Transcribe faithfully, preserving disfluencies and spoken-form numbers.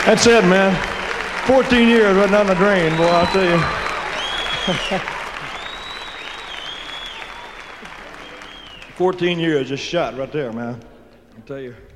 That's it, man. fourteen years right down the drain, boy, I'll tell you. fourteen years just shot right there, man. I'll tell you.